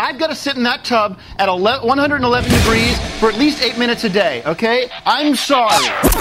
I've got to sit in that tub at 111 degrees for at least 8 minutes a day, okay? I'm sorry.